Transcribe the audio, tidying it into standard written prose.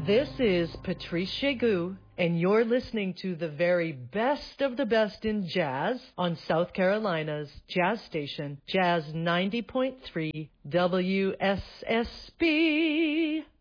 This is Patrice Chegu, and you're listening to the very best of the best in jazz on South Carolina's jazz station, Jazz 90.3 WSSB.